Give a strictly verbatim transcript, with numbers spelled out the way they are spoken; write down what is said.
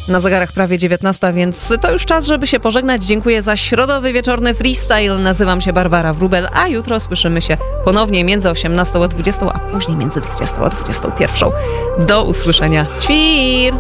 Na zegarach prawie dziewiętnasta, więc to już czas, żeby się pożegnać. Dziękuję za środowy wieczorny freestyle. Nazywam się Barbara Wróbel, a jutro słyszymy się ponownie między osiemnastą a dwudziestą, a później między dwudziestą a dwudziestą pierwszą. Do usłyszenia. Ćwir!